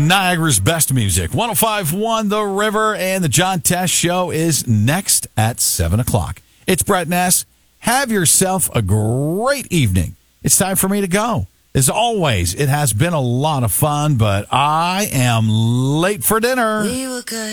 Niagara's best music. 105.1 The River, and the John Test Show is next at 7 o'clock. It's Brett Ness. Have yourself a great evening. It's time for me to go. As always, it has been a lot of fun, but I am late for dinner. We were good.